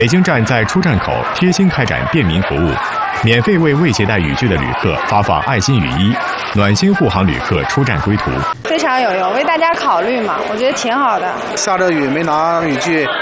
北京站在出站口贴心开展便民服务，免费为未携带雨具的旅客发放爱心雨衣，暖心护航旅客出站归途。 非常有用，为大家考虑嘛，我觉得挺好的。 下着雨没拿雨具，